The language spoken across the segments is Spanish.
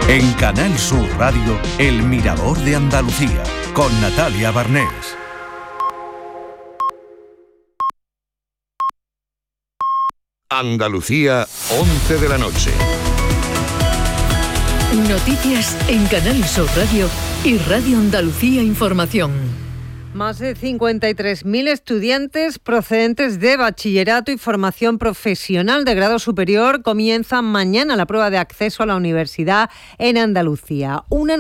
En Canal Sur Radio, El Mirador de Andalucía, con Natalia Barnés. Andalucía, 11 de la noche. Noticias en Canal Sur Radio y Radio Andalucía Información. Más de 53.000 estudiantes procedentes de bachillerato y formación profesional de grado superior comienzan mañana la prueba de acceso a la universidad en Andalucía. Una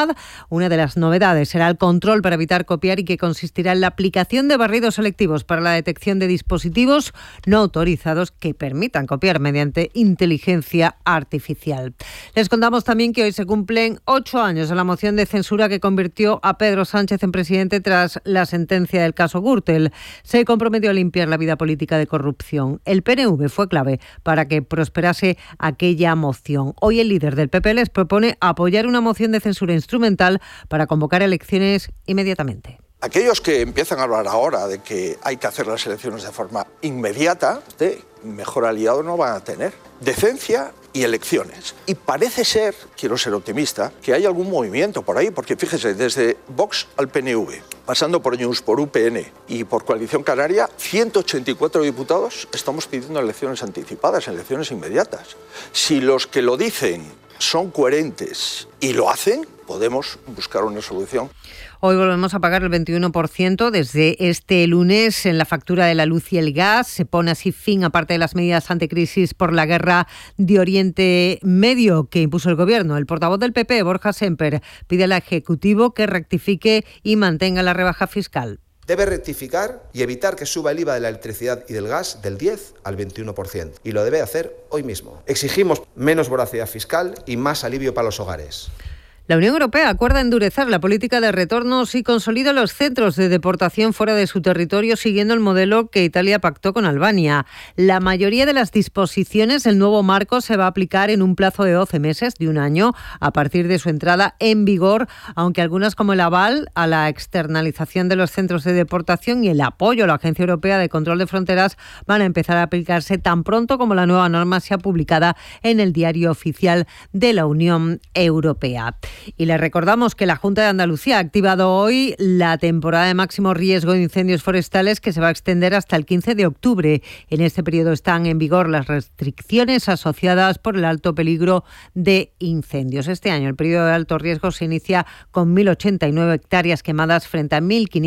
de las novedades será el control para evitar copiar y que consistirá en la aplicación de barridos selectivos para la detección de dispositivos no autorizados que permitan copiar mediante inteligencia artificial. Les contamos también que hoy se cumplen 8 años de la moción de censura que convirtió a Pedro Sánchez en presidente tras la sentencia del caso Gürtel. Se comprometió a limpiar la vida política de corrupción. El PNV fue clave para que prosperase aquella moción. Hoy el líder del PP les propone apoyar una moción de censura instrumental para convocar elecciones inmediatamente. Aquellos que empiezan a hablar ahora de que hay que hacer las elecciones de forma inmediata, mejor aliado no van a tener. Decencia y elecciones. Y parece ser, quiero ser optimista, que hay algún movimiento por ahí, porque fíjese, desde Vox al PNV, pasando por Junts, por UPN y por Coalición Canaria, 184 diputados estamos pidiendo elecciones anticipadas, elecciones inmediatas. Si los que lo dicen son coherentes y lo hacen, podemos buscar una solución. Hoy volvemos a pagar el 21% desde este lunes en la factura de la luz y el gas. Se pone así fin a parte de las medidas anticrisis por la guerra de Oriente Medio que impuso el Gobierno. El portavoz del PP, Borja Semper, pide al Ejecutivo que rectifique y mantenga la rebaja fiscal. Debe rectificar y evitar que suba el IVA de la electricidad y del gas del 10 al 21%. Y lo debe hacer hoy mismo. Exigimos menos voracidad fiscal y más alivio para los hogares. La Unión Europea acuerda endurecer la política de retornos y consolida los centros de deportación fuera de su territorio siguiendo el modelo que Italia pactó con Albania. La mayoría de las disposiciones del nuevo marco se va a aplicar en un plazo de 12 meses, de un año, a partir de su entrada en vigor, aunque algunas como el aval a la externalización de los centros de deportación y el apoyo a la Agencia Europea de Control de Fronteras van a empezar a aplicarse tan pronto como la nueva norma sea publicada en el Diario Oficial de la Unión Europea. Y les recordamos que la Junta de Andalucía ha activado hoy la temporada de máximo riesgo de incendios forestales que se va a extender hasta el 15 de octubre. En este periodo están en vigor las restricciones asociadas por el alto peligro de incendios. Este año el periodo de alto riesgo se inicia con 1.089 hectáreas quemadas frente a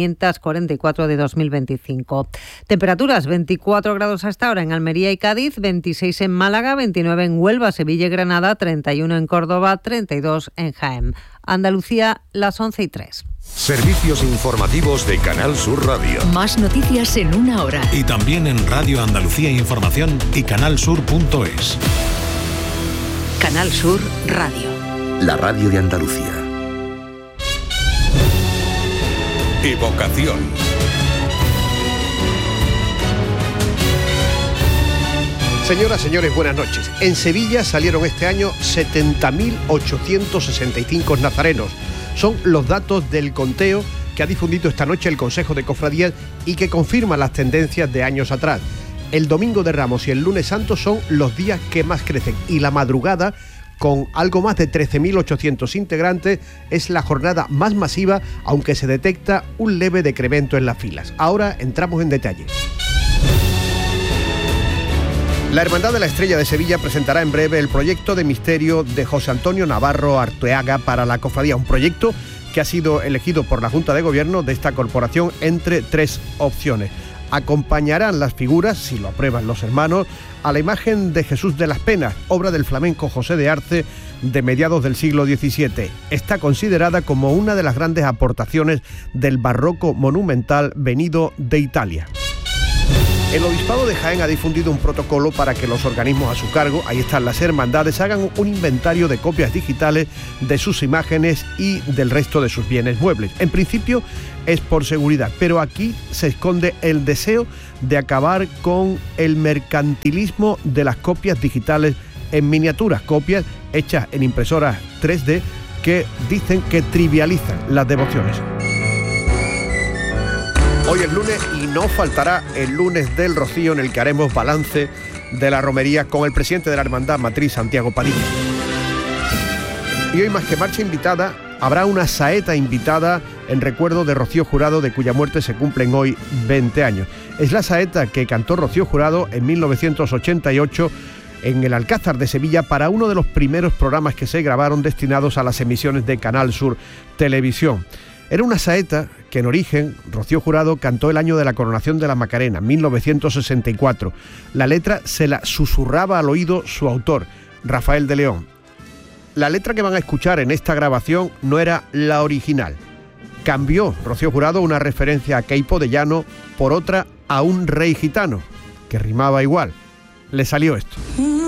1.544 de 2025. Temperaturas: 24 grados hasta ahora en Almería y Cádiz, 26 en Málaga, 29 en Huelva, Sevilla y Granada, 31 en Córdoba, 32 en Jaén. Andalucía, las 11:03. Servicios informativos de Canal Sur Radio. Más noticias en una hora. Y también en Radio Andalucía Información y canalsur.es. Canal Sur Radio. La radio de Andalucía. Evocación. Señoras, señores, buenas noches. En Sevilla salieron este año 70.865 nazarenos. Son los datos del conteo que ha difundido esta noche el Consejo de Cofradías y que confirma las tendencias de años atrás. El Domingo de Ramos y el Lunes Santo son los días que más crecen y la madrugada, con algo más de 13.800 integrantes, es la jornada más masiva, aunque se detecta un leve decremento en las filas. Ahora entramos en detalle. La Hermandad de la Estrella de Sevilla presentará en breve el proyecto de misterio de José Antonio Navarro Arteaga para la cofradía, un proyecto que ha sido elegido por la Junta de Gobierno de esta corporación entre 3 opciones. Acompañarán las figuras, si lo aprueban los hermanos, a la imagen de Jesús de las Penas, obra del flamenco José de Arce de mediados del siglo XVII. Está considerada como una de las grandes aportaciones del barroco monumental venido de Italia. El Obispado de Jaén ha difundido un protocolo para que los organismos a su cargo, ahí están las hermandades, hagan un inventario de copias digitales de sus imágenes y del resto de sus bienes muebles. En principio es por seguridad, pero aquí se esconde el deseo de acabar con el mercantilismo de las copias digitales en miniaturas, copias hechas en impresoras 3D que dicen que trivializan las devociones. Hoy es lunes y no faltará el lunes del Rocío, en el que haremos balance de la romería con el presidente de la Hermandad Matriz, Santiago Padilla. Y hoy, más que marcha invitada, habrá una saeta invitada en recuerdo de Rocío Jurado, de cuya muerte se cumplen hoy 20 años. Es la saeta que cantó Rocío Jurado en 1988 en el Alcázar de Sevilla para uno de los primeros programas que se grabaron destinados a las emisiones de Canal Sur Televisión. Era una saeta que en origen Rocío Jurado cantó el año de la coronación de la Macarena, 1964. La letra se la susurraba al oído su autor, Rafael de León. La letra que van a escuchar en esta grabación no era la original. Cambió Rocío Jurado una referencia a Queipo de Llano por otra a un rey gitano, que rimaba igual. Le salió esto.